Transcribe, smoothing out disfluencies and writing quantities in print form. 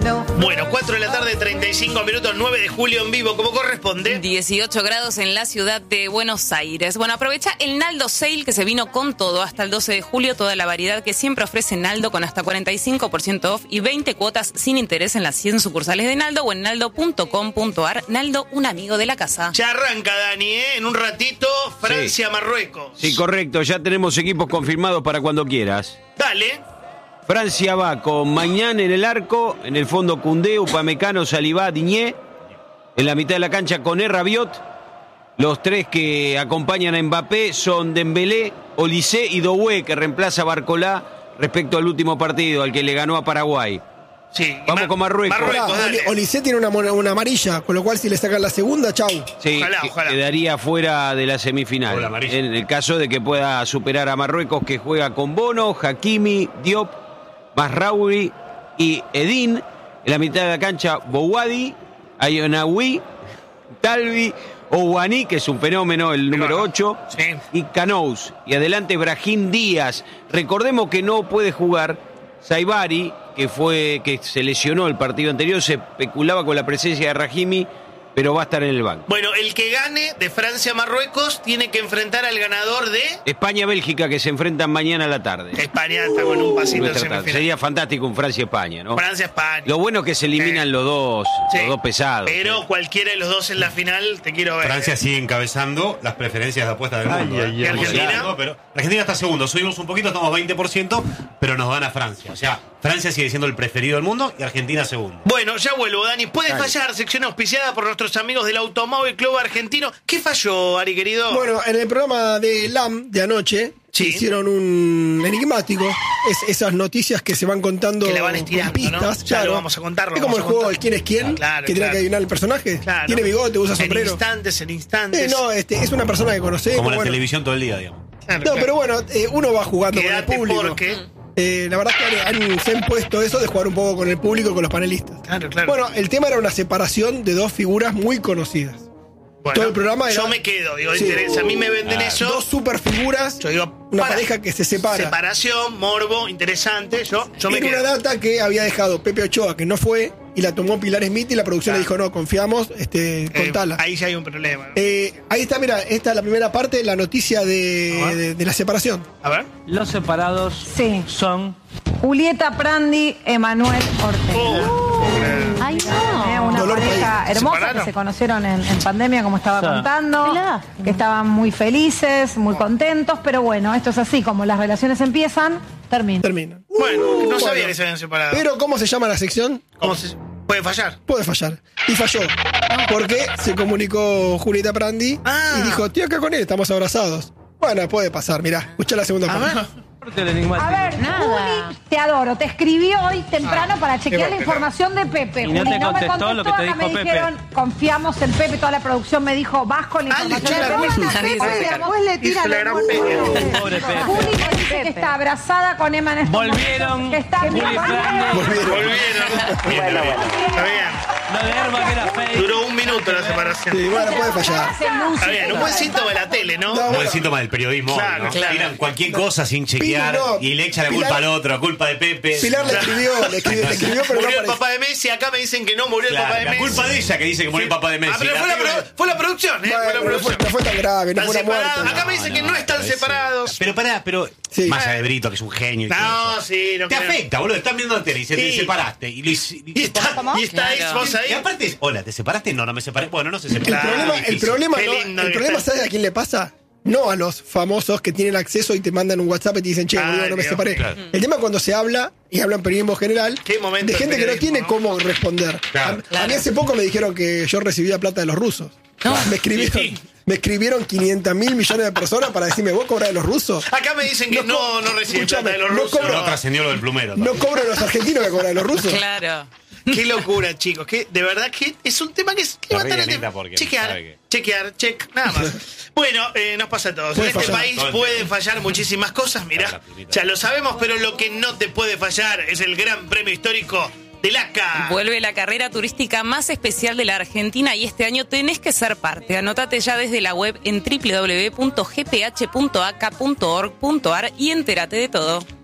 Bueno, 4 de la tarde, 35 minutos, 9 de julio en vivo, como corresponde. 18 grados en la ciudad de Buenos Aires. Bueno, aprovecha el Naldo Sale que se vino con todo hasta el 12 de julio. Toda la variedad que siempre ofrece Naldo con hasta 45% off y 20 cuotas sin interés en las 100 sucursales de Naldo o en naldo.com.ar. Naldo, un amigo de la casa. Ya arranca, Dani, En un ratito, Francia-Marruecos. Sí, correcto. Ya tenemos equipos confirmados para cuando quieras. Dale. Francia va con Mañán en el arco, en el fondo Koundé, Upamecano, Saliba, Diñé, en la mitad de la cancha Koné, Rabiot. Los tres que acompañan a Mbappé son Dembélé, Olise y Doué, que reemplaza a Barcolá respecto al último partido, al que le ganó a Paraguay. Sí. Vamos con Marruecos. Olise tiene una amarilla, con lo cual si le sacan la segunda, chau. Sí, ojalá. Quedaría fuera de la semifinal. En el caso de que pueda superar a Marruecos, que juega con Bono, Hakimi, Diop, Masraoui y Edín. En la mitad de la cancha, Bouhaddi, Ayonaoui, Talbi, Ouani, que es un fenómeno, el número 8, sí. Y Canous. Y adelante Brahim Díaz. Recordemos que no puede jugar Saibari, que se lesionó el partido anterior. Se especulaba con la presencia de Rahimi, pero va a estar en el banco. Bueno, el que gane de Francia-Marruecos tiene que enfrentar al ganador de España-Bélgica, que se enfrentan mañana a la tarde. España está con un pasito en semifinal. Sería fantástico un Francia-España, ¿no? Francia-España. Lo bueno es que se eliminan los dos pesados. Pero cualquiera de los dos en la final, te quiero ver. Francia sigue encabezando las preferencias de apuesta del mundo. ¿Y Argentina? Pero Argentina está segundo. Subimos un poquito, estamos 20%, pero nos gana Francia. O sea, Francia sigue siendo el preferido del mundo y Argentina segundo. Bueno, ya vuelvo, Dani. Puede fallar, sección auspiciada por nuestros amigos del Automóvil Club Argentino. ¿Qué falló, Ari, querido? Bueno, en el programa de LAM de anoche hicieron un enigmático. Esas noticias que se van contando que le van estirando, con pistas. ¿no? Claro, vamos a contarlo. Es como el juego del quién es quién, que tiene que adivinar el personaje. Claro. Tiene bigote, usa sombrero. En instantes. No, es una persona que conocemos. Como la televisión todo el día, digamos. Claro. Pero bueno, uno va jugando Quédate con el público. Porque... la verdad es que se han puesto eso de jugar un poco con el público, con los panelistas. Claro. Bueno, el tema era una separación de dos figuras muy conocidas. Bueno, todo el programa era, yo me quedo, interesa. A mí me venden eso. Dos super figuras, yo digo, una pareja que se separa. Separación, morbo, interesante. Yo me quedo. Era una data que había dejado Pepe Ochoa, que no fue, y la tomó Pilar Smith y la producción le dijo, no, confiamos, contala. Ahí ya hay un problema. Ahí está, mira, esta es la primera parte, la noticia de la separación. A ver. Los separados son Julieta Prandi, Emanuel Ortega. Ay, no. Una Dolor pareja país. hermosa que se conocieron en pandemia, como estaba contando, que estaban muy felices, muy contentos, pero bueno, esto es así, como las relaciones empiezan, terminan. Bueno, no sabía que se habían separado. Pero ¿cómo se llama la sección? Puede fallar. Puede fallar. Y falló. Porque se comunicó Julieta Prandi y dijo, estoy acá con él, estamos abrazados. Bueno, puede pasar, mirá, escuchá la segunda parte. A ver, Juli, te adoro. Te escribí hoy temprano para chequear la información de Pepe. Y no te contestó lo que te dijo me Pepe. dijeron, confiamos en Pepe, toda la producción me dijo, vas con la información de Pepe. Después le tiran Pobre Pepe. Juli me dice que está abrazada con Emma en este Volvieron. que está Juli Prandi. Volvieron. Está bien. Lo de Herba que era fake. Duró un minuto la separación. Sí, bueno, puede fallar. Está bien, un buen síntoma de la tele, ¿no? Un buen síntoma del periodismo. Claro, ¿no? claro. Tiran cualquier cosa sin chequear y le echa la culpa al otro, culpa de Pepe. Pilar le escribió, pero murió no el papá de Messi, acá me dicen que no murió el papá de La Messi. culpa de ella que dice que murió el papá de Messi. Pero fue la producción, Bueno, fue la producción. no fue tan grave, no Están fue una muerte. separados. Acá me dicen que no están separados. Pero pará, Sí. más allá de Brito, que es un genio. No, sí, no Te creo. afecta, boludo. Están viendo la tele y te separaste. Y estáis vos ahí. Y aparte, hola, ¿te separaste? No me separé. Bueno, no se separaron. El problema, Qué lindo que ¿sabes está. a quién le pasa? No a los famosos que tienen acceso y te mandan un WhatsApp y te dicen, che, boludo, no me Dios, separé. claro. El tema es cuando se habla, y hablan periodismo general, Qué momento de gente del que no tiene periodismo, cómo responder. Claro. A mí hace poco me dijeron que yo recibía plata de los rusos. Me escribieron 500 mil millones de personas para decirme, ¿vos cobras de los rusos? Acá me dicen que no reciben plata de los no rusos. cobro. No trascendió lo del plumero. No cobro de los argentinos que cobran de los rusos. Claro. Qué locura, chicos. Que de verdad que es un tema que va a tener que chequear, nada más. Bueno, nos pasa a todos. Puede En este fallar. país pueden fallar muchísimas cosas, mirá. Ya lo sabemos, pero lo que no te puede fallar es el Gran Premio Histórico del ACA. Vuelve la carrera turística más especial de la Argentina y este año tenés que ser parte. Anótate ya desde la web en www.gph.aca.org.ar y entérate de todo.